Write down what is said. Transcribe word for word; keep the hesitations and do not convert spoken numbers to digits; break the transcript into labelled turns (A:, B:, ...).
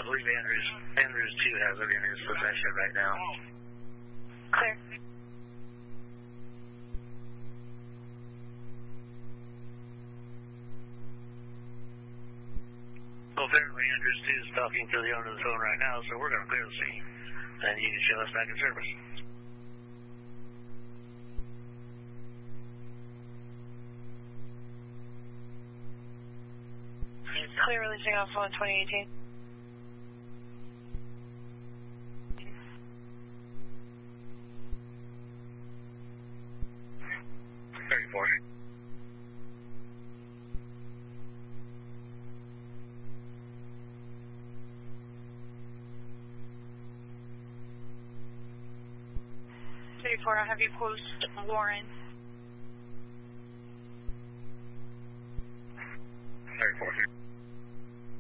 A: believe Andrews, Andrews two has it in his possession right now.
B: Clear.
A: Well, apparently Andrews two is talking to the owner of the phone right now, so we're going to clear the scene, and you can show us back in service.
B: Clear, releasing off on twenty eighteen.
A: thirty-four.
B: thirty-four, I'll have you post Warren.
A: thirty-four.